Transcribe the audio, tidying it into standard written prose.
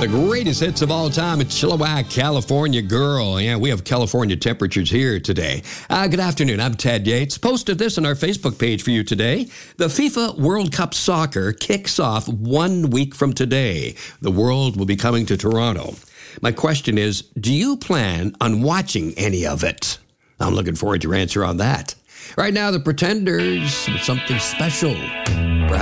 The greatest hits of all time at Chilliwack, California Girl. Yeah, we have California temperatures here today. Good afternoon. I'm Ted Yates. Posted this on our Facebook page for you today. The FIFA World Cup Soccer kicks off 1 week from today. The world will be coming to Toronto. My question is, do you plan on watching any of it? I'm looking forward to your answer on that. Right now, the Pretenders with something special. Perhaps